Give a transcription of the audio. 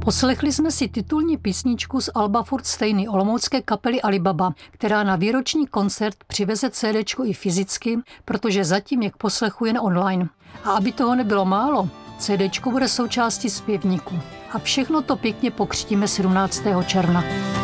Poslechli jsme si titulní písničku z alba furt stejný olomoucké kapely Alibaba, která na výroční koncert přiveze CDčko i fyzicky, protože zatím je k poslechu jen online. A aby toho nebylo málo, CDčko bude součástí zpěvníku. A všechno to pěkně pokřtíme 17. června.